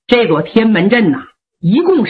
这座天门阵呐，一共是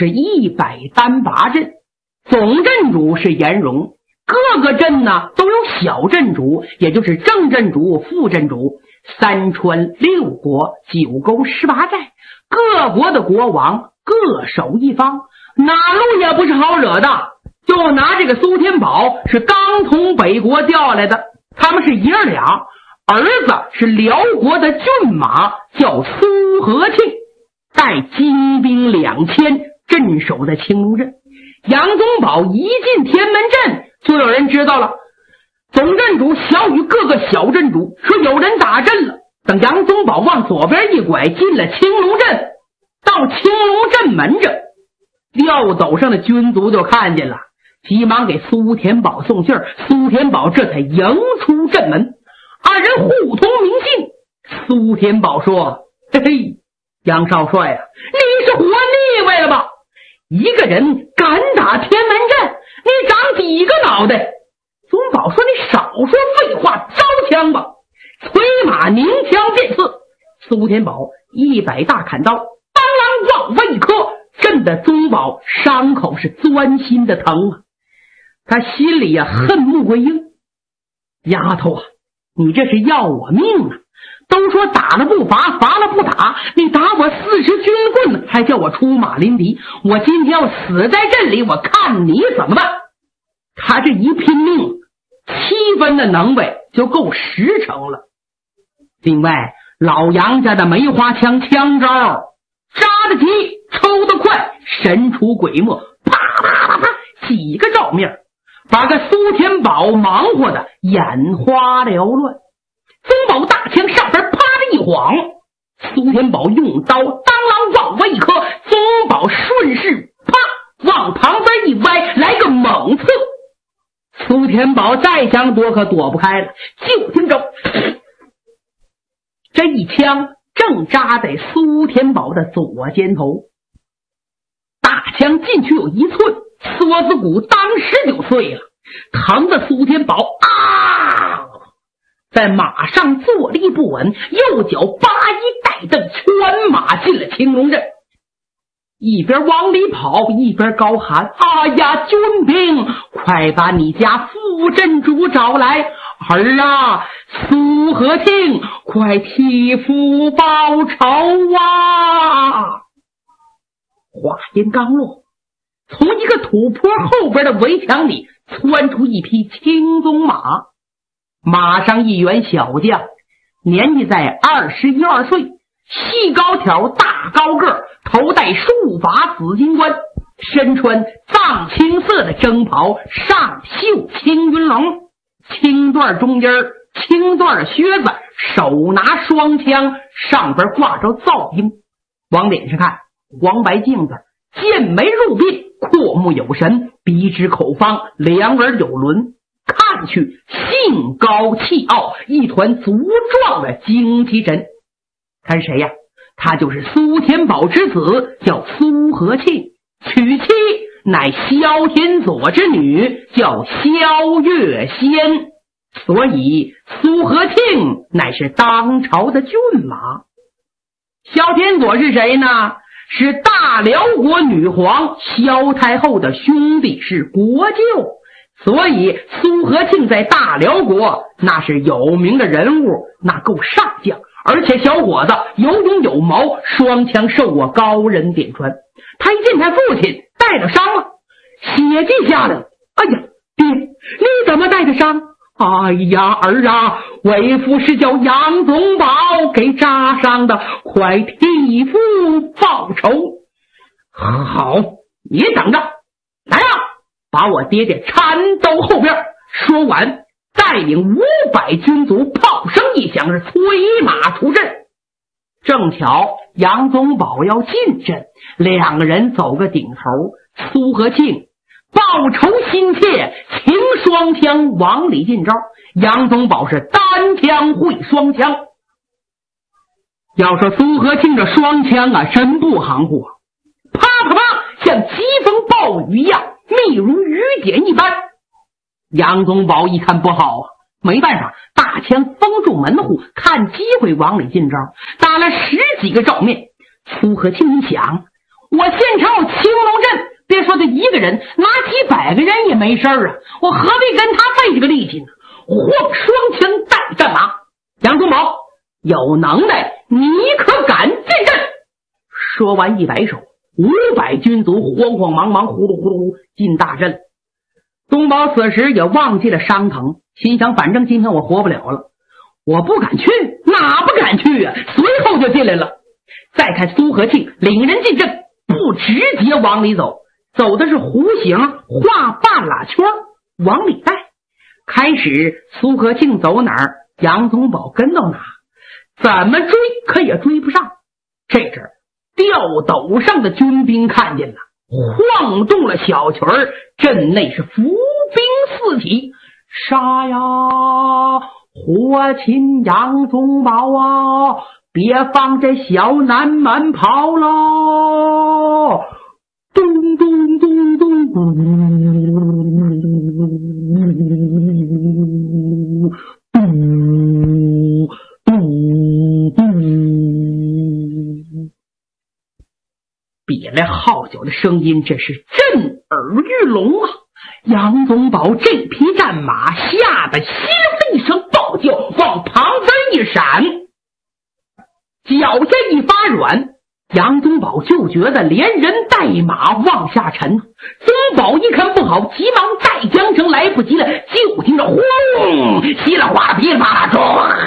108阵，总阵主是颜容，各个镇呢都有小镇主，也就是正镇主、副镇主。3川6国9沟18寨，各国的国王各守一方，哪路也不是好惹的。就拿这个苏天宝是刚从北国调来的，他们是爷儿俩，儿子是辽国的骏马，叫苏和庆，带精兵2000镇守在青龙镇。杨宗保一进天门阵，就有人知道了。总镇主小与各个小镇主说有人打阵了。等杨宗保往左边一拐，进了青龙镇，到青龙镇门这，吊斗上的军卒就看见了，急忙给苏天宝送信儿。苏天宝这才迎出镇门，二人互通名姓。苏天宝说：“嘿嘿，杨少帅啊，你是活腻歪了吧？一个人敢打天门阵，你长几个脑袋？”宗保说：“你少说废话，招枪吧！”催马拧枪便刺。苏天宝100大砍刀，当啷往外一磕，震得宗保伤口是钻心的疼啊！他心里恨穆桂英，丫头啊，你这是要我命啊！都说打了不罚，罚了不打，你打我40军棍，还叫我出马临敌，我今天要死在这里，我看你怎么办！他这一拼命，7分的能耐就够10成了。另外，老杨家的梅花枪枪招扎得急，抽得快，神出鬼没，啪啪啪啪几个照面，把个苏天宝忙活的眼花缭乱。宗保大枪上边啪的一晃，苏天宝用刀当啷往外一磕，宗保顺势啪往旁边一歪，来个猛刺。苏天宝再想躲可躲不开了，就听着这一枪正扎在苏天宝的左肩头，大枪进去有1寸，梭子骨当时就碎了，疼的苏天宝啊，在马上坐立不稳，右脚扒一带蹬，穿马进了青龙镇，一边往里跑一边高喊：“哎呀，军兵，快把你家副镇主找来！儿啊，苏和庆，快替父报仇啊！”话音刚落，从一个土坡后边的围墙里窜出一匹青鬃马，马上一员小将，年纪在21、22岁，细高挑，大高个，头戴束发紫金冠，身穿藏青色的征袍，上绣青云龙，青缎中间青缎的靴子，手拿双枪，上边挂着皂缨。往脸上看，黄白镜子，剑眉入鬓，阔目有神，鼻直口方，两耳有轮，看去性高气傲，一团足壮的精气神。他是谁呀？他就是苏天宝之子，叫苏和庆，娶妻乃萧天佐之女，叫萧月仙，所以苏和庆乃是当朝的骏马。萧天佐是谁呢？是大辽国女皇萧太后的兄弟，是国舅，所以苏和庆在大辽国那是有名的人物，那够上将，而且小伙子有勇有谋，双枪受过高人点传。他一见他父亲带了伤了，血迹下来了。哎呀，爹，你怎么带的伤？哎呀，儿啊，为父是叫杨宗保给扎伤的，快替父报仇。好，你等着，来啊，把我爹爹搀到后边。说完，带领500军卒，炮声一响，是催马出阵。正巧杨宗保要进阵，两个人走个顶头，苏和庆报仇心切，擎双枪往里进招。杨宗保是单枪会双枪。要说苏和庆这双枪啊，真不含糊啊，啪啪啪，像疾风暴雨一样，密如雨点一般。杨宗保一看不好啊，没办法，大枪封住门户，看机会往里进招，打了10几个照面， 苏和庆一想，我现场有青龙阵，别说他一个人，拿几百个人也没事啊，我何必跟他费这个力气呢？晃双枪带战马，杨宗保有能耐，你可敢进阵？说完一摆手，500军卒慌慌忙忙呼噜呼噜进大阵。宗保此时也忘记了伤疼，心想反正今天我活不了了，我不敢去，哪不敢去啊？随后就进来了。再看苏和庆领人进阵，不直接往里走，走的是弧形，画半拉圈往里带。开始苏和庆走哪儿，杨宗保跟到哪，怎么追可也追不上。这阵吊斗上的军兵看见了，晃动了小曲儿，阵内是伏兵四起，杀呀！活擒杨宗保啊！别放这小南门跑喽！咚咚咚咚咚咚咚咚，比来号角的声音，这是震耳欲聋啊！杨宗保这匹战马吓得稀里一声暴叫，往旁边一闪，脚下一发软，杨宗保就觉得连人带马往下沉。宗保一看不好，急忙带缰绳，来不及了，就听着轰，稀里哗啦噼里啪啦撞，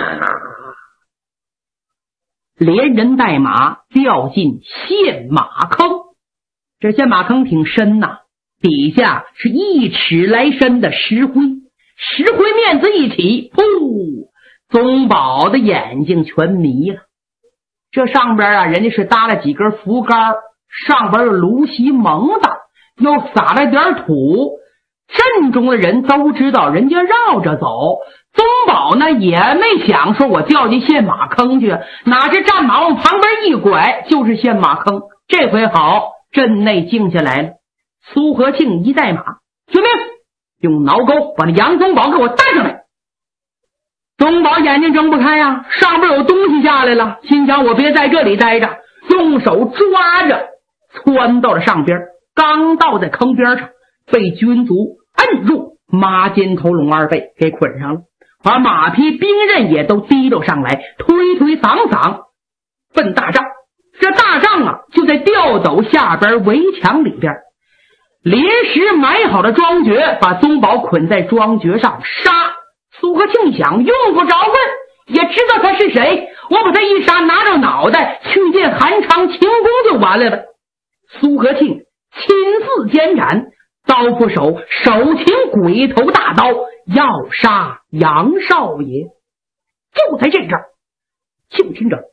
连人带马掉进陷马坑。这陷马坑挺深呐，底下是1尺来深的石灰，石灰面子一起，噗！宗保的眼睛全迷了。这上边啊，人家是搭了几根扶杆，上边有芦席蒙的，又撒了点土。阵中的人都知道人家绕着走，宗保呢也没想说我掉进陷马坑去，拿着战马往旁边一拐，就是陷马坑。这回好，阵内静下来了。苏和庆一带马，救命！用挠钩把那杨宗保给我带上来。宗保眼睛睁不开呀，上边有东西下来了，心想我别在这里待着，用手抓着窜到了上边，刚到在坑边上，被军卒摁住，马肩头龙二背给捆上了，把马匹兵刃也都提溜上来，推推搡搡奔大帐。这大帐啊就在吊斗下边围墙里边，临时买好的桩橛，把宗保捆在桩橛上杀。苏和庆想用不着问，也知道他是谁，我把他一杀，拿着脑袋去见韩昌秦公就完了呗。苏和庆亲自监斩，刀斧手手擎鬼头大刀，要杀杨少爷。就在这阵儿，就听着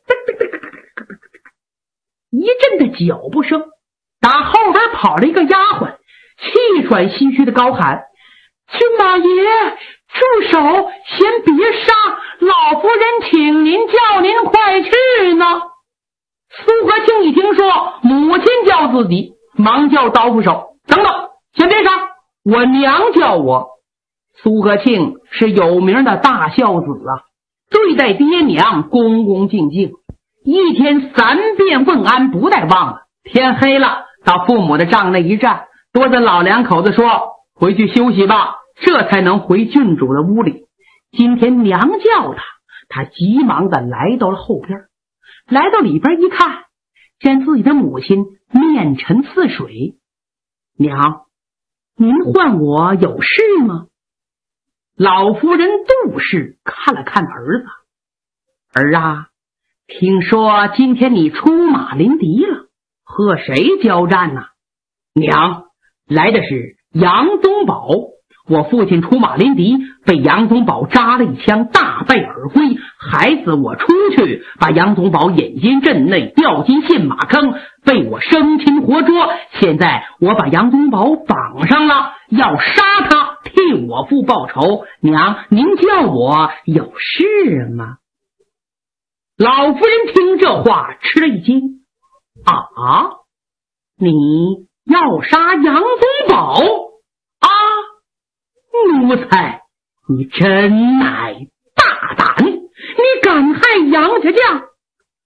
一阵的脚步声，打后边跑了一个丫鬟，气喘吁吁的高喊：军马爷，住手，先别杀，老夫人请您，叫您快去呢。苏和庆一听说母亲叫自己，忙叫刀斧手：等等，先别杀，我娘叫我。苏和庆是有名的大孝子啊，对待爹娘恭恭敬敬，一天3遍问安不带忘了。天黑了，到父母的帐内一站，多的老两口子说：回去休息吧，这才能回郡主的屋里。今天娘叫他急忙的来到了后边，来到里边一看，见自己的母亲面沉似水。娘，您唤我有事吗？老夫人杜氏看了看儿子：儿啊，听说今天你出马临敌了，和谁交战呢？娘，来的是杨宗保，我父亲出马临敌，被杨宗保扎了一枪，大败而归。孩子我出去，把杨宗保引进阵内，掉进陷马坑，被我生擒活捉。现在我把杨宗保绑上了，要杀他，替我父报仇。娘，您叫我有事吗？老夫人听这话吃了一惊：啊，你要杀杨宗保啊？奴才，你真乃大胆！你敢害杨家将，